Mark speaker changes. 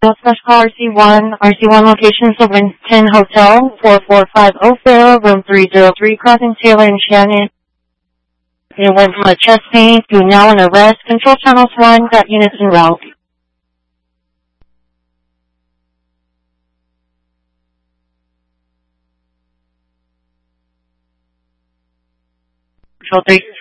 Speaker 1: Slash call RC1. RC1 location is the Winston Hotel, 4450 Fair, room 303, crossing Taylor and Shannon. It went from a chest pain to now an arrest. Control channels 1, got units en route. Control 3.